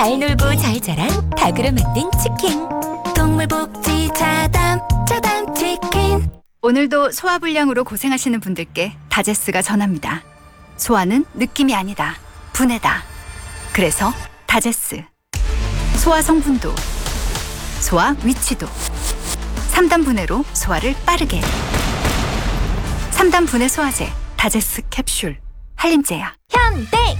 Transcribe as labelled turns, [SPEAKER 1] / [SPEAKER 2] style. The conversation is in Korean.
[SPEAKER 1] 잘 놀고 잘 자란 닭으로 만든 치킨. 동물복지 자담 치킨.
[SPEAKER 2] 오늘도 소화불량으로 고생하시는 분들께 다제스가 전합니다. 소화는 느낌이 아니다. 분해다. 그래서 다제스. 소화 성분도, 소화 위치도. 3단 분해로 소화를 빠르게. 3단 분해 소화제 다제스 캡슐. 한림제약.
[SPEAKER 1] 현대